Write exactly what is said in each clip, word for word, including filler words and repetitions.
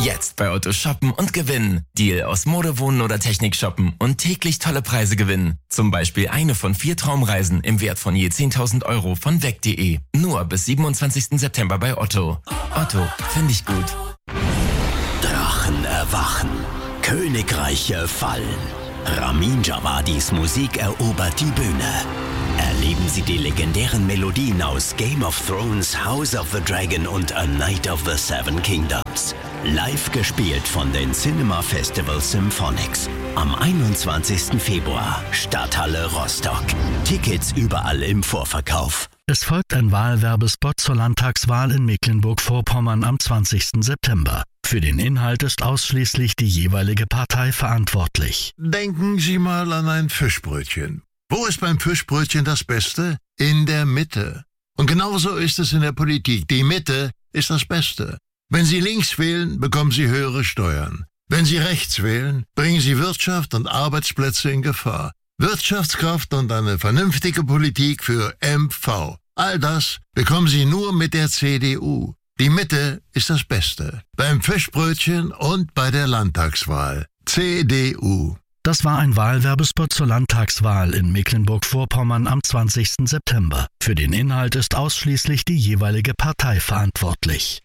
Jetzt bei Otto shoppen und gewinnen. Deal aus Mode, Wohnen oder Technik shoppen und täglich tolle Preise gewinnen. Zum Beispiel eine von vier Traumreisen im Wert von je zehntausend Euro von weg punkt de. Nur bis siebenundzwanzigsten September bei Otto. Otto, finde ich gut. Drachen erwachen. Königreiche fallen. Ramin Djawadis Musik erobert die Bühne. Erleben Sie die legendären Melodien aus Game of Thrones, House of the Dragon und A Night of the Seven Kingdoms. Live gespielt von den Cinema Festival Symphonics. Am einundzwanzigsten Februar, Stadthalle Rostock. Tickets überall im Vorverkauf. Es folgt ein Wahlwerbespot zur Landtagswahl in Mecklenburg-Vorpommern am zwanzigsten September. Für den Inhalt ist ausschließlich die jeweilige Partei verantwortlich. Denken Sie mal an ein Fischbrötchen. Wo ist beim Fischbrötchen das Beste? In der Mitte. Und genauso ist es in der Politik. Die Mitte ist das Beste. Wenn Sie links wählen, bekommen Sie höhere Steuern. Wenn Sie rechts wählen, bringen Sie Wirtschaft und Arbeitsplätze in Gefahr. Wirtschaftskraft und eine vernünftige Politik für M V. All das bekommen Sie nur mit der C D U. Die Mitte ist das Beste. Beim Fischbrötchen und bei der Landtagswahl. C D U. Das war ein Wahlwerbespot zur Landtagswahl in Mecklenburg-Vorpommern am zwanzigsten September. Für den Inhalt ist ausschließlich die jeweilige Partei verantwortlich.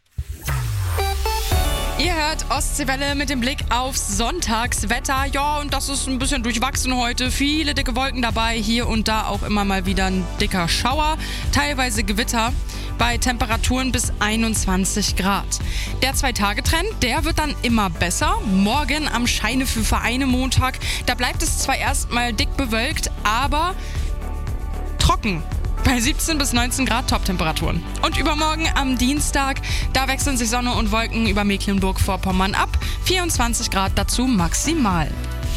Ihr hört Ostseewelle mit dem Blick aufs Sonntagswetter. Ja, und das ist ein bisschen durchwachsen heute. Viele dicke Wolken dabei, hier und da auch immer mal wieder ein dicker Schauer, teilweise Gewitter bei Temperaturen bis einundzwanzig Grad. Der Zwei-Tage-Trend, der wird dann immer besser. Morgen am Scheine für Vereine Montag, da bleibt es zwar erstmal dick bewölkt, aber trocken. Bei siebzehn bis neunzehn Grad Top-Temperaturen. Und übermorgen am Dienstag, da wechseln sich Sonne und Wolken über Mecklenburg-Vorpommern ab. vierundzwanzig Grad dazu maximal.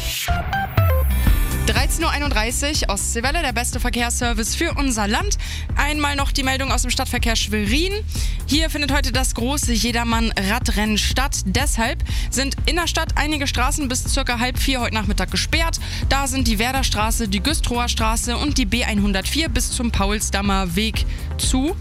dreizehn Uhr einunddreißig, Ostseewelle, der beste Verkehrsservice für unser Land. Einmal noch die Meldung aus dem Stadtverkehr Schwerin. Hier findet heute das große Jedermann-Radrennen statt. Deshalb sind in der Stadt einige Straßen bis circa halb vier heute Nachmittag gesperrt. Da sind die Werderstraße, die Güstrower Straße und die B hundertvier bis zum Paulsdammer Weg zu.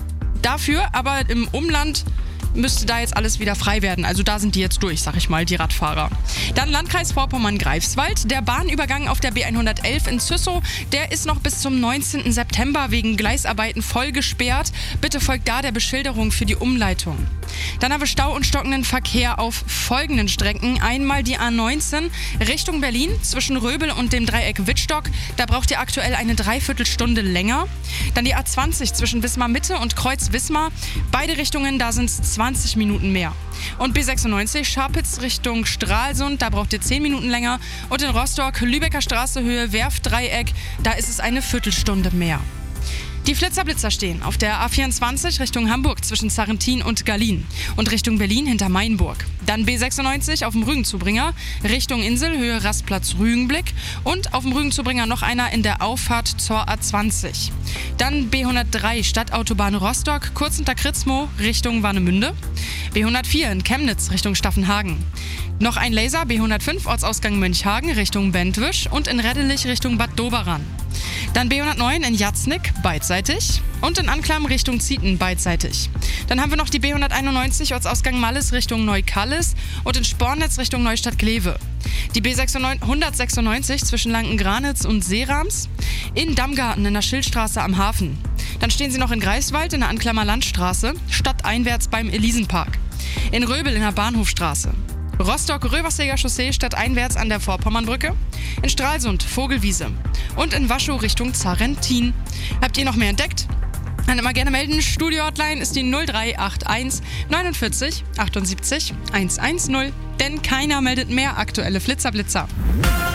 Dafür aber im Umland müsste da jetzt alles wieder frei werden. Also da sind die jetzt durch, sag ich mal, die Radfahrer. Dann Landkreis Vorpommern-Greifswald. Der Bahnübergang auf der B hundertelf in Züssow, der ist noch bis zum neunzehnten September wegen Gleisarbeiten voll gesperrt. Bitte folgt da der Beschilderung für die Umleitung. Dann haben wir Stau und stockenden Verkehr auf folgenden Strecken. Einmal die A neunzehn Richtung Berlin zwischen Röbel und dem Dreieck Wittstock. Da braucht ihr aktuell eine Dreiviertelstunde länger. Dann die A zwanzig zwischen Wismar Mitte und Kreuz Wismar. Beide Richtungen, da sind es zwanzig Minuten mehr. Und B sechsundneunzig Scharpitz Richtung Stralsund, da braucht ihr zehn Minuten länger. Und in Rostock, Lübecker Straße Höhe Werftdreieck, da ist es eine Viertelstunde mehr. Die Flitzer-Blitzer stehen auf der A vierundzwanzig Richtung Hamburg zwischen Sarrentin und Gallien und Richtung Berlin hinter Mainburg. Dann B sechsundneunzig auf dem Rügenzubringer Richtung Insel, Höhe Rastplatz Rügenblick und auf dem Rügenzubringer noch einer in der Auffahrt zur A zwanzig. Dann B hundertdrei Stadtautobahn Rostock, kurz hinter Kritzmo Richtung Warnemünde. B hundertvier in Chemnitz Richtung Staffenhagen. Noch ein Laser B hundertfünf Ortsausgang Mönchhagen Richtung Bentwisch und in Reddelich Richtung Bad Doberan. Dann B hundertneun in Jatznick beidseitig und in Anklam Richtung Zieten beidseitig. Dann haben wir noch die B hunderteinundneunzig Ortsausgang Malles Richtung Neukallis und in Spornitz Richtung Neustadt-Glewe. Die B hundertsechsundneunzig zwischen Lanken-Granitz und Seerams. In Dammgarten in der Schildstraße am Hafen. Dann stehen sie noch in Greifswald in der Anklammer Landstraße, stadteinwärts beim Elisenpark. In Röbel in der Bahnhofstraße. Rostock-Röversäger Chaussee stadteinwärts an der Vorpommernbrücke. In Stralsund Vogelwiese. Und in Waschow Richtung Zarrentin. Habt ihr noch mehr entdeckt? Dann immer gerne melden. Studio-Hotline ist die null drei acht eins neunundvierzig achtundsiebzig hundertzehn. Denn keiner meldet mehr aktuelle Flitzer-Blitzer.